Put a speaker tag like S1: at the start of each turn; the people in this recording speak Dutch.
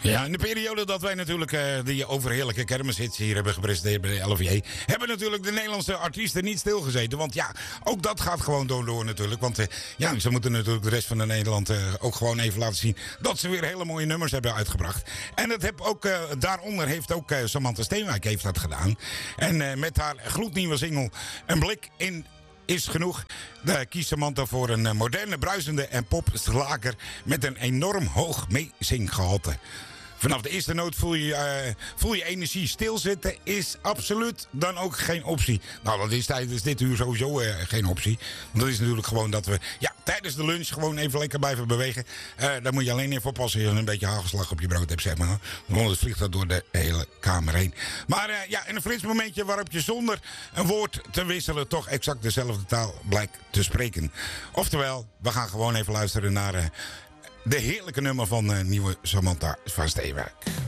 S1: Ja, in de periode dat wij natuurlijk die overheerlijke kermishits hier hebben gepresenteerd bij de LVJ, hebben natuurlijk de Nederlandse artiesten niet stilgezeten. Want ja, ook dat gaat gewoon door natuurlijk. Want ja, ze moeten natuurlijk de rest van Nederland ook gewoon even laten zien dat ze weer hele mooie nummers hebben uitgebracht. En dat heb ook, daaronder heeft ook Samantha Steenwijk heeft dat gedaan. En met haar gloednieuwe single Een blik in is genoeg. Kiest Samantha voor een moderne, bruisende en popslager met een enorm hoog meezinggehalte. Vanaf de eerste noot voel je energie stilzitten is absoluut dan ook geen optie. Nou, dat is tijdens dit uur sowieso geen optie. Want dat is natuurlijk gewoon dat we tijdens de lunch gewoon even lekker blijven bewegen. Daar moet je alleen even oppassen als je een beetje hagelslag op je brood hebt, zeg maar. Want anders vliegt dat door de hele kamer heen. Maar in een frits momentje waarop je zonder een woord te wisselen toch exact dezelfde taal blijkt te spreken. Oftewel, we gaan gewoon even luisteren naar de heerlijke nummer van nieuwe Samantha van Steenwijk.